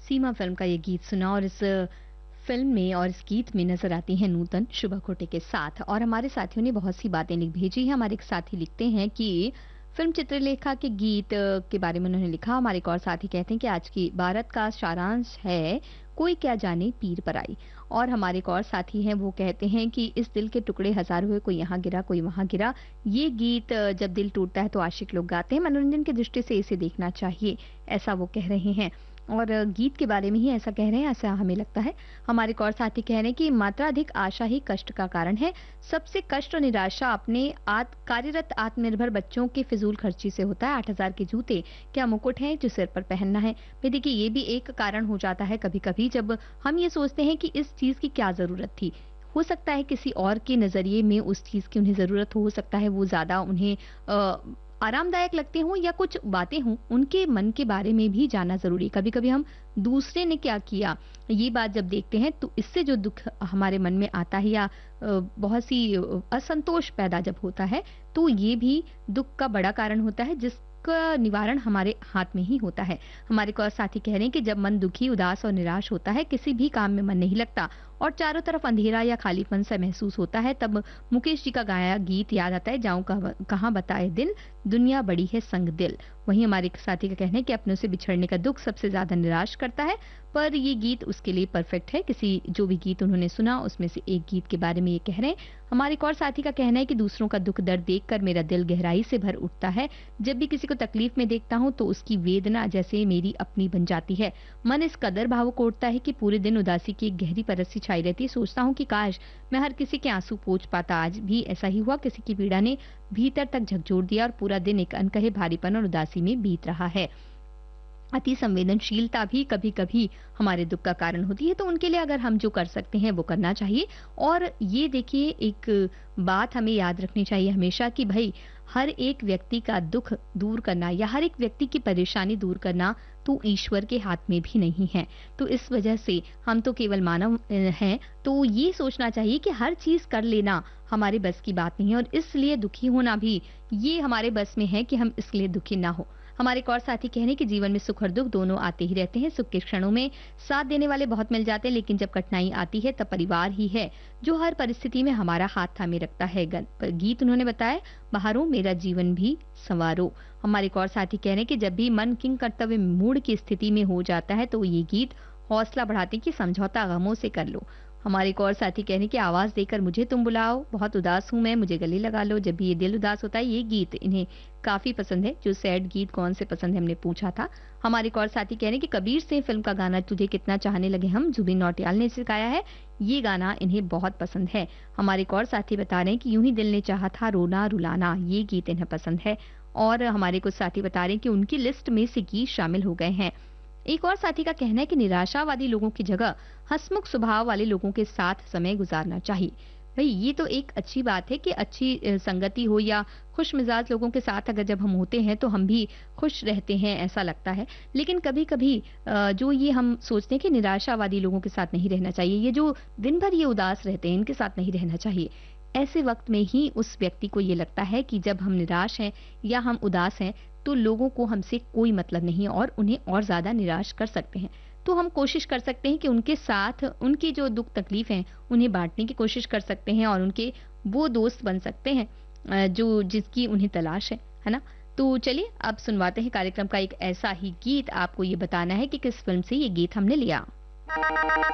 सीमा film का ये गीत सुना और इस फ़िल्म में और इस गीत में नज़र आती हैं नूतन शुभा खोटे के साथ। और हमारे साथियों ने बहुत सी बातें लिख भेजी हैं। हमारे एक साथी लिखते हैं कि फ़िल्म चित्रलेखा के गीत के बारे में उन्होंने लिखा। हमारे एक और साथी कहते हैं कि आज की भारत का सारांश है, कोई क्या जाने पीर पराई। और हमारे एक और साथी हैं, वो कहते हैं कि इस दिल के टुकड़े हज़ार हुए, कोई यहाँ गिरा, कोई वहाँ गिरा। ये गीत जब दिल टूटता है तो आशिक लोग गाते हैं, मनोरंजन की दृष्टि से इसे देखना चाहिए, ऐसा वो कह रहे हैं। और गीत के बारे में ही ऐसा कह रहे हैं, ऐसा हमें लगता है। हमारे एक और साथी कह रहे हैं कि मात्राधिक आशा ही कष्ट का कारण है। सबसे कष्ट और निराशा अपने कार्यरत आत्मनिर्भर बच्चों की फिजूल खर्ची से होता है। 8,000 के जूते क्या मुकुट हैं जो सिर पर पहनना है। भाई देखिए, ये भी एक कारण हो जाता है कभी-कभी, जब हम ये सोचते हैं कि इस चीज़ की क्या ज़रूरत थी। हो सकता है किसी और के नज़रिए में उस चीज़ की उन्हें ज़रूरत हो सकता है वो ज़्यादा उन्हें आरामदायक लगते हों या कुछ बातें हों, उनके मन के बारे में भी जानना ज़रूरी है। कभी-कभी हम दूसरे ने क्या किया, ये बात जब देखते हैं तो इससे जो दुःख हमारे मन में आता है या बहुत सी असंतोष पैदा जब होता है, तो ये भी दुःख का बड़ा कारण होता है, जिसका निवारण हमारे हाथ में ही होता है। हमारे एक और साथी कह रहे हैं कि जब मन दुखी, उदास और निराश होता है, किसी भी काम में मन नहीं लगता और चारों तरफ अंधेरा या खालीपन सा महसूस होता है, तब मुकेश जी का गाया गीत याद आता है, जाऊँ कहाँ बताए दिल, दुनिया बड़ी है संग दिल। वहीं हमारे एक साथी का कहना है कि अपनों से बिछड़ने का दुःख सबसे ज़्यादा निराश करता है, पर ये गीत उसके लिए परफेक्ट है। किसी जो भी गीत उन्होंने सुना, उसमें से एक गीत के बारे में ये कह रहे हैं। हमारे एक और साथी का कहना है कि दूसरों का दुःख दर्द देखकर मेरा दिल गहराई से भर उठता है। जब भी किसी को तकलीफ में देखता हूँ, तो उसकी वेदना जैसे मेरी अपनी बन जाती है। मन इस कदर भावुक उठता है कि पूरे दिन उदासी की एक गहरी परत सी छाई रहती है। सोचता हूँ कि काश मैं हर किसी के आंसू पोंछ पाता। आज भी ऐसा ही हुआ, किसी की पीड़ा ने भीतर तक झकझोर दिया और पूरा दिन एक अनकहे भारीपन और उदासी में बीत रहा है। अति संवेदनशीलता भी कभी-कभी हमारे दुःख का कारण होती है, तो उनके लिए अगर हम जो कर सकते हैं वो करना चाहिए। और ये देखिए, एक बात हमें याद रखनी चाहिए हमेशा कि भई हर एक व्यक्ति का दुःख दूर करना या हर एक व्यक्ति की परेशानी दूर करना तो ईश्वर के हाथ में भी नहीं है। तो इस वजह से हम तो केवल मानव हैं, तो ये सोचना चाहिए कि हर चीज़ कर लेना हमारे बस की बात नहीं है और इसलिए दुखी होना भी ये हमारे बस में है कि हम इसलिए दुखी ना हो। हमारे एक और साथी कह रहे हैं कि जीवन में सुख और दुख दोनों आते ही रहते हैं। सुख के क्षणों में साथ देने वाले बहुत मिल जाते हैं, लेकिन जब कठिनाई आती है तब परिवार ही है जो हर परिस्थिति में हमारा हाथ थामे रखता है। गीत उन्होंने बताया, बहारो मेरा जीवन भी संवारो। हमारे एक और साथी कह रहे हैं कि जब भी मन किंग कर्तव्य मूड की स्थिति में हो जाता है, तो ये गीत हौसला बढ़ाते हैं कि समझौता गमों से कर लो। हमारे एक और साथी कह रहे हैं कि आवाज़ देकर मुझे तुम बुलाओ, बहुत उदास हूँ मैं, मुझे गले लगा लो। जब भी ये दिल उदास होता है, ये गीत इन्हें काफ़ी पसंद है। जो सैड गीत कौन से पसंद है हमने पूछा था। हमारे एक और साथी कह रहे हैं कि कबीर सिंह फ़िल्म का गाना तुझे कितना चाहने लगे हम, जुबिन नौटियाल ने सिखाया है। ये गाना इन्हें बहुत पसंद है। हमारे एक और साथी बता रहे हैं कि यूं ही दिल ने चाहा था रोना रुलाना, ये गीत इन्हें पसंद है। और हमारे कुछ साथी बता रहे हैं कि उनकी लिस्ट में से गीत शामिल हो गए हैं। एक और साथी का कहना है कि निराशावादी लोगों की जगह हंसमुख स्वभाव वाले लोगों के साथ समय गुजारना चाहिए। भाई ये तो एक अच्छी बात है कि अच्छी संगति हो या खुश मिजाज लोगों के साथ अगर जब हम होते हैं तो हम भी खुश रहते हैं, ऐसा लगता है। लेकिन कभी-कभी जो ये हम सोचते हैं कि निराशावादी लोगों के साथ नहीं रहना चाहिए, ये जो दिन भर ये उदास रहते हैं, इनके साथ नहीं रहना चाहिए। ऐसे वक्त में ही उस व्यक्ति को ये लगता है कि जब हम निराश हैं या हम उदास हैं, तो लोगों को हमसे कोई मतलब नहीं और उन्हें और ज़्यादा निराश कर सकते हैं। तो हम कोशिश कर सकते हैं कि उनके साथ उनकी जो दुःख तकलीफ़ हैं, उन्हें बाँटने की कोशिश कर सकते हैं और उनके वो दोस्त बन सकते हैं जो जिसकी उन्हें तलाश है ना? तो चलिए अब सुनवाते हैं कार्यक्रम का एक ऐसा ही गीत। आपको ये बताना है कि किस फ़िल्म से ये गीत हमने लिया।